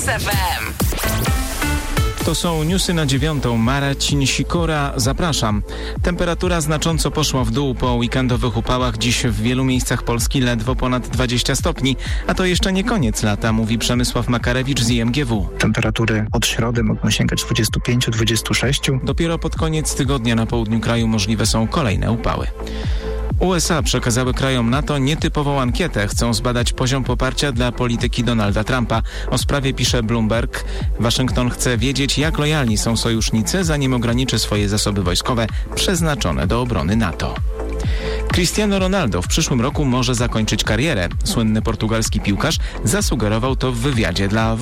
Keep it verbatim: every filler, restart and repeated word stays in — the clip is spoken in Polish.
Kiss F M. To są newsy na dziewiątą. Marcin Sikora, zapraszam. Temperatura znacząco poszła w dół po weekendowych upałach. Dziś w wielu miejscach Polski ledwo ponad dwadzieścia stopni. A to jeszcze nie koniec lata, mówi Przemysław Makarewicz z I M G W. Temperatury od środy mogą sięgać dwadzieścia pięć do dwudziestu sześciu. Dopiero pod koniec tygodnia na południu kraju możliwe są kolejne upały. U S A przekazały krajom NATO nietypową ankietę. Chcą zbadać poziom poparcia dla polityki Donalda Trumpa. O sprawie pisze Bloomberg. Waszyngton chce wiedzieć, jak lojalni są sojusznicy, zanim ograniczy swoje zasoby wojskowe przeznaczone do obrony NATO. Cristiano Ronaldo w przyszłym roku może zakończyć karierę. Słynny portugalski piłkarz zasugerował to w wywiadzie dla